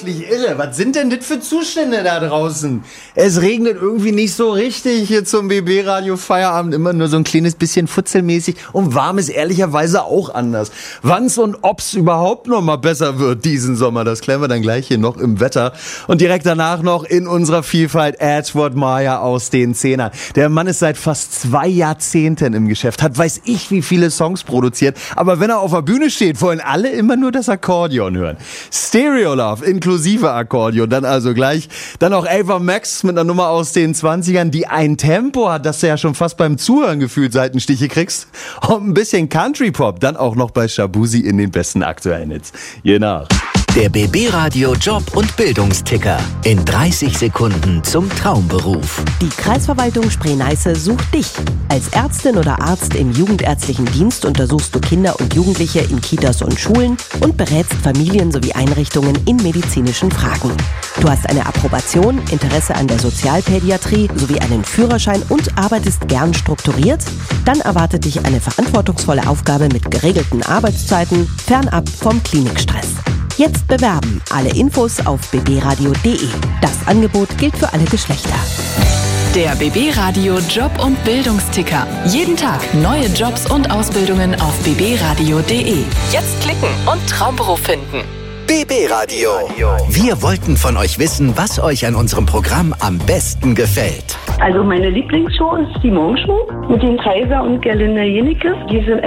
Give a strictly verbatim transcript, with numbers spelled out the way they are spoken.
wirklich irre. Was sind denn das für Zustände da draußen? Es regnet irgendwie nicht so richtig hier zum B B-Radio Feierabend. Immer nur so ein kleines bisschen futzelmäßig. Und warm ist ehrlicherweise auch anders. Wann's und ob's überhaupt noch mal besser wird diesen Sommer, das klären wir dann gleich hier noch im Wetter. Und direkt danach noch in unserer Vielfalt Edward Meyer aus den Zehnern. Der Mann ist seit fast zwei Jahrzehnten im Geschäft, hat weiß ich wie viele Songs produziert. Aber wenn er auf der Bühne steht, wollen alle immer nur das Akkordeon hören. Stereo Love inklusive Akkordeon, dann also gleich. Dann auch Ava Max mit einer Nummer aus den zwanzigern, die ein Tempo hat, dass du ja schon fast beim Zuhören gefühlt Seitenstiche kriegst. Und ein bisschen Country Pop, dann auch noch bei Shabuzi in den besten aktuellen Hits. Je nach. Der B B-Radio Job- und Bildungsticker. In dreißig Sekunden zum Traumberuf. Die Kreisverwaltung Spree-Neiße sucht dich. Als Ärztin oder Arzt im jugendärztlichen Dienst untersuchst du Kinder und Jugendliche in Kitas und Schulen und berätst Familien sowie Einrichtungen in medizinischen Fragen. Du hast eine Approbation, Interesse an der Sozialpädiatrie sowie einen Führerschein und arbeitest gern strukturiert? Dann erwartet dich eine verantwortungsvolle Aufgabe mit geregelten Arbeitszeiten, fernab vom Klinikstress. Jetzt bewerben. Alle Infos auf b b radio punkt d e. Das Angebot gilt für alle Geschlechter. Der B B-Radio Job- und Bildungsticker. Jeden Tag neue Jobs und Ausbildungen auf b b radio punkt d e. Jetzt klicken und Traumberuf finden. B B-Radio. Wir wollten von euch wissen, was euch an unserem Programm am besten gefällt. Also meine Lieblingsshow ist die Morgenshow mit den Kaiser und Gerlinde Jenecke. Die sind